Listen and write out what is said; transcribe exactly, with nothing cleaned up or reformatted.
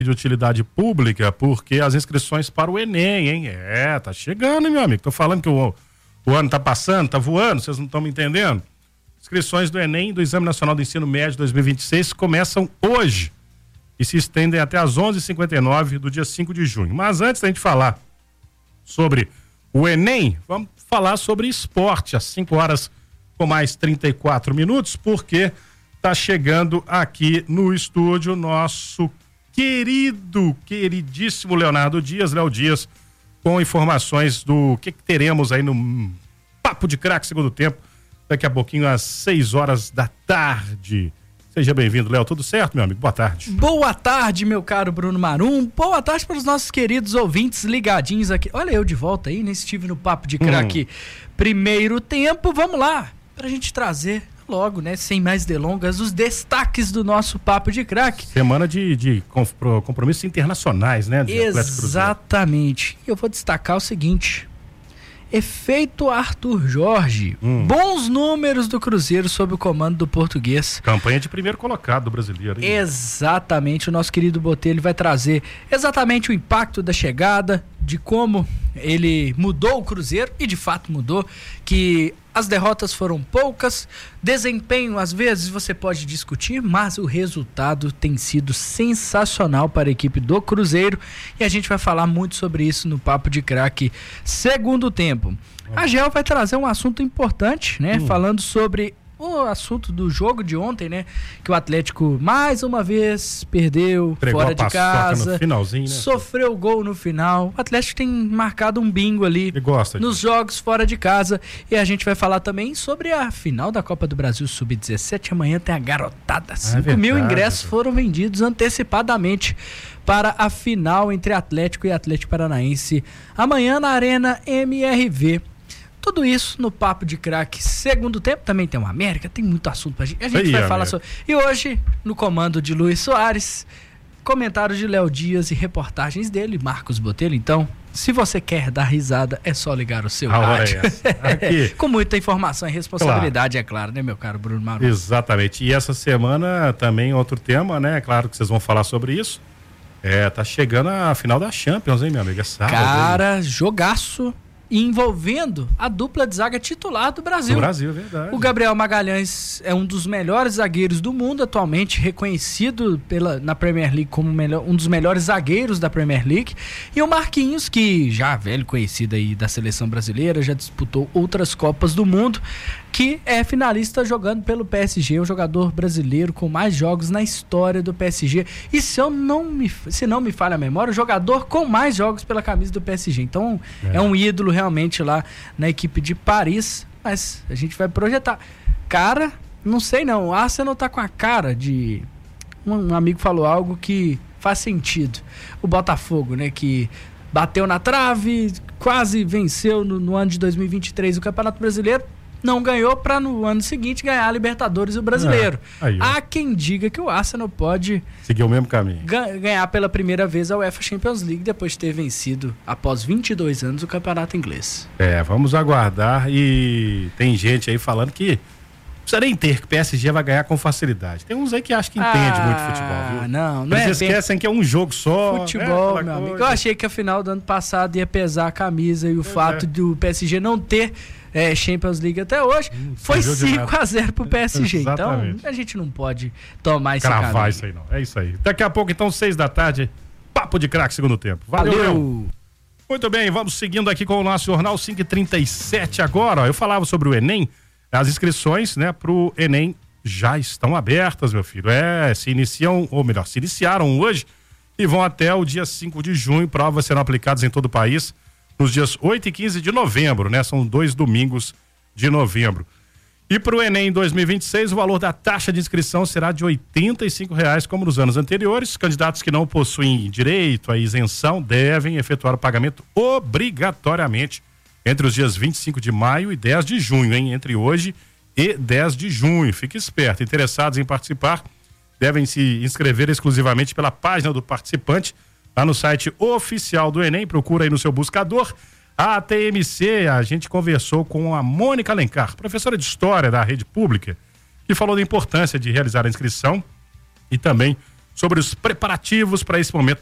de utilidade pública, porque as inscrições para o Enem, hein? É, tá chegando, hein, meu amigo? Tô falando que o, o ano tá passando, tá voando, vocês não estão me entendendo? Inscrições do Enem, do Exame Nacional do Ensino Médio dois mil e vinte e seis, começam hoje e se estendem até às onze e cinquenta e nove do dia cinco de junho. Mas antes da gente falar sobre o Enem, vamos falar sobre esporte, às cinco horas com mais trinta e quatro minutos, porque tá chegando aqui no estúdio nosso querido, queridíssimo Leonardo Dias, Léo Dias, com informações do que, que teremos aí no Papo de Craque segundo tempo, daqui a pouquinho às seis horas da tarde. Seja bem-vindo, Léo. Tudo certo, meu amigo? Boa tarde. Boa tarde, meu caro Bruno Marum. Boa tarde para os nossos queridos ouvintes ligadinhos aqui. Olha eu de volta aí, nem estive no Papo de Craque hum. Primeiro tempo. Vamos lá, pra gente trazer logo, né, sem mais delongas, os destaques do nosso Papo de Craque. Semana de, de compromissos internacionais, né? Exatamente. E eu vou destacar o seguinte: efeito Arthur Jorge. Hum. Bons números do Cruzeiro sob o comando do português. Campanha de primeiro colocado do brasileiro, hein? Exatamente. O nosso querido Botelho vai trazer exatamente o impacto da chegada, de como ele mudou o Cruzeiro, e de fato mudou, que as derrotas foram poucas, desempenho às vezes você pode discutir, mas o resultado tem sido sensacional para a equipe do Cruzeiro, e a gente vai falar muito sobre isso no Papo de Craque segundo tempo. A Gel vai trazer um assunto importante, né? Hum. Falando sobre o assunto do jogo de ontem, né? Que o Atlético mais uma vez perdeu, Entregou fora de casa, no finalzinho, né? Sofreu gol no final. O Atlético tem marcado um bingo ali Ele gosta nos disso. jogos fora de casa. E a gente vai falar também sobre a final da Copa do Brasil sub dezessete. Amanhã tem a garotada. cinco é mil ingressos foram vendidos antecipadamente para a final entre Atlético e Atlético Paranaense. Amanhã na Arena M R V. Tudo isso no Papo de Craque segundo tempo. Também tem o América, tem muito assunto pra gente. A gente Aí, vai falar sobre. E hoje, no comando de Luiz Soares, comentários de Léo Dias e reportagens dele, Marcos Botelho. Então, se você quer dar risada, é só ligar o seu a rádio. Hora é Aqui. Com muita informação e responsabilidade, claro. É claro, né, meu caro Bruno Marum? Exatamente. E essa semana também outro tema, né? É claro que vocês vão falar sobre isso. É, tá chegando a final da Champions, hein, meu amigo? É sábado. Cara, hein? Jogaço. Envolvendo a dupla de zaga titular do Brasil. Do Brasil, é verdade. O Gabriel Magalhães é um dos melhores zagueiros do mundo atualmente, reconhecido pela, na Premier League como melhor, um dos melhores zagueiros da Premier League. E o Marquinhos, que já velho conhecido aí da seleção brasileira, já disputou outras Copas do Mundo, que é finalista jogando pelo P S G, o jogador brasileiro com mais jogos na história do P S G. E se eu não me, se não me falha a memória, o jogador com mais jogos pela camisa do P S G. Então é, é um ídolo realmente lá na equipe de Paris, mas a gente vai projetar. Cara, não sei não, o Arsenal tá com a cara de... Um, um amigo falou algo que faz sentido. O Botafogo, né, que bateu na trave, quase venceu no, no ano de dois mil e vinte e três o Campeonato Brasileiro, não ganhou para no ano seguinte ganhar a Libertadores e o Brasileiro. É, aí, há quem diga que o Arsenal pode seguir o mesmo caminho, ga- ganhar pela primeira vez a UEFA Champions League depois de ter vencido, após vinte e dois anos, o Campeonato Inglês. É, vamos aguardar. E tem gente aí falando que não precisa nem ter, que o P S G vai ganhar com facilidade. Tem uns aí que acham que entende ah, muito futebol, viu? Não, não Eles é esquecem bem... que é um jogo só. Futebol, é, meu coisa. amigo. Eu achei que a final do ano passado ia pesar a camisa e o pois fato é. do P S G não ter É, Champions League até hoje, hum, foi cinco a zero pro P S G. Então, a gente não pode tomar esse caminho. Cravar isso aí, não. É isso aí. Daqui a pouco, então, seis da tarde, Papo de Craque, segundo tempo. Valeu! Valeu. Muito bem, vamos seguindo aqui com o nosso Jornal cinco e trinta e sete agora. Ó, eu falava sobre o Enem, as inscrições, né, pro Enem já estão abertas, meu filho. É, se iniciam, ou melhor, se iniciaram hoje e vão até o dia cinco de junho. Provas serão aplicadas em todo o país nos dias oito e quinze de novembro, né? São dois domingos de novembro. E para o Enem dois mil e vinte e seis, o valor da taxa de inscrição será de oitenta e cinco reais, como nos anos anteriores. Candidatos que não possuem direito à isenção devem efetuar o pagamento obrigatoriamente entre os dias vinte e cinco de maio e dez de junho, hein? Entre hoje e dez de junho. Fique esperto. Interessados em participar devem se inscrever exclusivamente pela página do participante lá no site oficial do Enem. Procura aí no seu buscador a T M C. A gente conversou com a Mônica Alencar, professora de História da rede pública, que falou da importância de realizar a inscrição e também sobre os preparativos para esse momento